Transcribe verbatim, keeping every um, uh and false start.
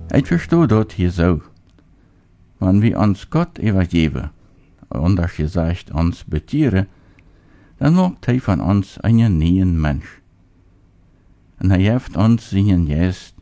Ich verstehe das hier so. Wenn wir uns Gott übergeben, anders gesagt uns betieren, dann macht er von uns einen neuen Mensch. Und er gibt uns seinen Geist